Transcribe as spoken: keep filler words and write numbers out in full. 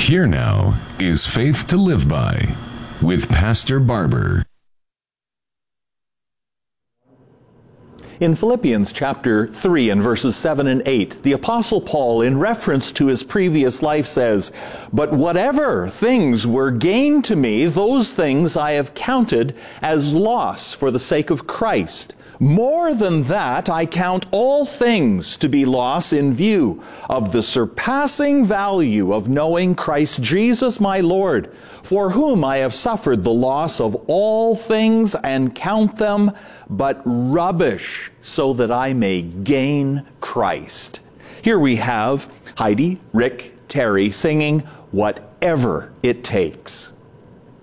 Here now is Faith to Live By with Pastor Barber. In Philippians chapter three and verses seven and eight, the Apostle Paul, in reference to his previous life, says, "But whatever things were gain to me, those things I have counted as loss for the sake of Christ. More than that, I count all things to be loss in view of the surpassing value of knowing Christ Jesus my Lord, for whom I have suffered the loss of all things and count them but rubbish, so that I may gain Christ." Here we have Heidi, Rick, Terry singing "Whatever It Takes."